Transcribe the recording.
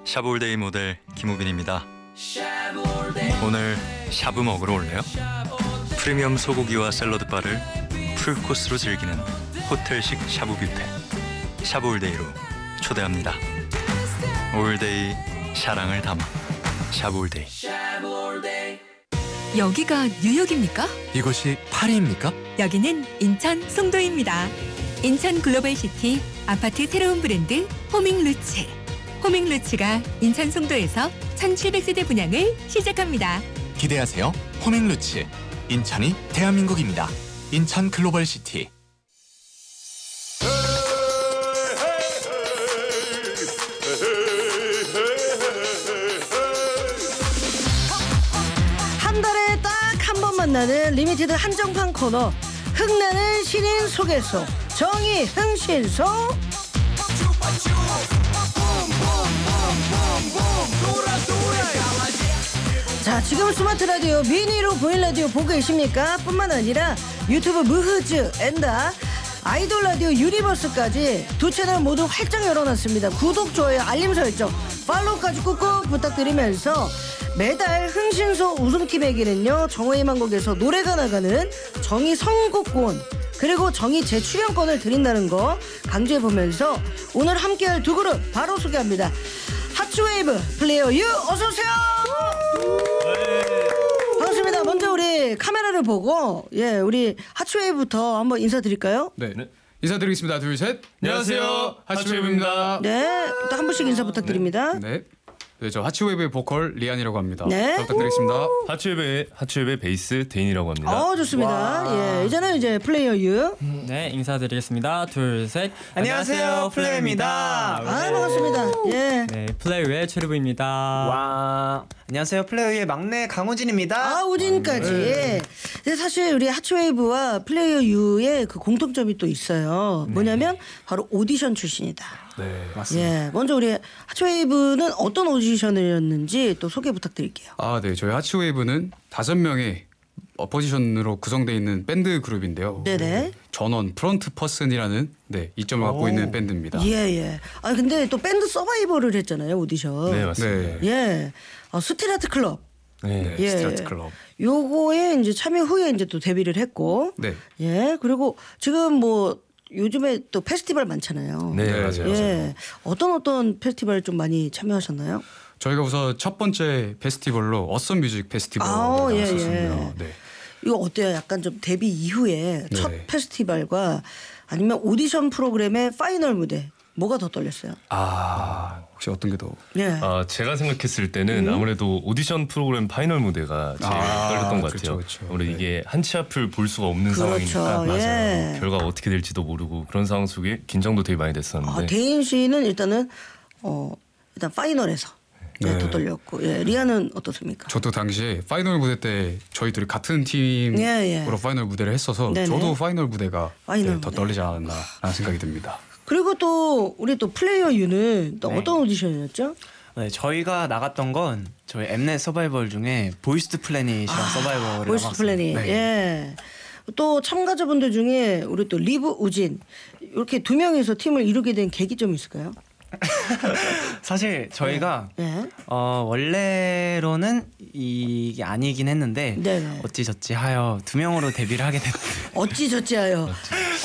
샤브올데이 모델 김우빈입니다. 오늘 샤브 먹으러 올래요? 프리미엄 소고기와 샐러드 바를 풀코스로 즐기는 호텔식 샤브 뷔페 샤브올데이로 초대합니다. 올데이 사랑을 담아 샤브올데이. 여기가 뉴욕입니까? 이곳이 파리입니까? 여기는 인천 송도입니다. 인천 글로벌시티 아파트 새로운 브랜드 호밍루츠. 호밍루츠가 인천 송도에서 1700세대 분양을 시작합니다. 기대하세요. 호밍루츠. 인천이 대한민국입니다. 인천 글로벌시티. 한 달에 딱 한 번 만나는 리미티드 한정판 코너 흥나는 신인 소개소 정의 흥신소. 자, 지금 스마트 라디오 미니로 보인 라디오 보고 계십니까? 뿐만 아니라 유튜브 무흐즈 앤다 아이돌 라디오 유니버스까지 두 채널 모두 활짝 열어놨습니다. 구독, 좋아요, 알림 설정, 팔로우까지 꾹꾹 부탁드리면서 매달 흥신소 우승팀에게는요 정의 만곡에서 노래가 나가는 정의 선곡권 그리고 정의 재출연권을 드린다는 거 강조해보면서 오늘 함께할 두 그룹 바로 소개합니다. 핫츠웨이브 플레이어 유 어서오세요. 반갑습니다. 먼저 우리 카메라를 보고 우리 핫츠웨이브부터 한번 인사드릴까요? 네. 인사드리겠습니다. 둘, 셋. 안녕하세요. 하치웨이브입니다. 네, 또 한 분씩 인사 부탁드립니다. 네. 네, 저 하치웨이브의 보컬 리안이라고 합니다. 네. 잘 부탁드리겠습니다. 하츠웨이브의 베이스 데인이라고 합니다. 좋습니다. 이제는 이제 플레이어 유. 네, 인사드리겠습니다. 둘, 셋. 안녕하세요, 플레이어입니다. 반갑습니다. 네, 플레이어의 최르브입니다. 와, 안녕하세요, 플레이어의 막내 강우진입니다. 우진까지. 근데 사실 우리 하츠웨이브와 플레이어 유의 그 공통점이 또 있어요. 뭐냐면 바로 오디션 출신이다. 네, 맞습니다. 예, 먼저 우리 하츠웨이브는 어떤 오디션이었는지 또 소개 부탁드릴게요. 네. 저희 하치웨이브는 5명의 포지션으로 구성되어 있는 밴드 그룹인데요. 네네. 전원 프론트 퍼슨이라는 이점을 갖고 있는 밴드입니다. 예. 근데 또 밴드 서바이벌을 했잖아요, 오디션. 네, 맞습니다. 예. 스틸아트 클럽. 네. 스트라트 클럽. 요거에 이제 참여 후에 이제 또 데뷔를 했고. 네. 예. 그리고 지금 뭐 요즘에 또 페스티벌 많잖아요. 네, 네, 맞아요. 예. 어떤 페스티벌 좀 많이 참여하셨나요? 저희가 우선 첫 번째 페스티벌로 어썸 뮤직 페스티벌을 예. 나왔었습니다. 네. 이거 어때요? 약간 좀 데뷔 이후에 네. 첫 페스티벌과 아니면 오디션 프로그램의 파이널 무대 뭐가 더 떨렸어요? 혹시 어떤 게 더? 예. 제가 생각했을 때는 아무래도 오디션 프로그램 파이널 무대가 제일 떨렸던 것 같아요. 그렇죠. 아무래도 이게 한치 앞을 볼 수가 없는 그렇죠. 상황이니까 예. 결과가 어떻게 될지도 모르고 그런 상황 속에 긴장도 되게 많이 됐었는데 대인 씨는 일단은 일단 파이널에서 더 떨렸고, 리아는 어떻습니까? 저도 당시에 파이널 무대 때 저희 둘이 같은 팀으로 예. 파이널 무대를 했어서 네네. 저도 파이널 무대가 파이널 더 무대. 떨리지 않았나 라는 생각이 듭니다. 그리고 또 우리 또 플레이어 유는 또 어떤 오디션이었죠? 네, 저희가 나갔던 건 저희 엠넷 서바이벌 중에 보이스드 플래닛이랑 서바이벌을 보이스 나갔습니다. 플래닛. 네. 예. 또 참가자분들 중에 우리 또 리브 우진 이렇게 두 명이서 팀을 이루게 된 계기 좀 있을까요? 사실 저희가 예. 원래로는 이게 아니긴 했는데 네네. 어찌저찌 하여 2명으로 데뷔를 하게 됐는데 어찌저찌하여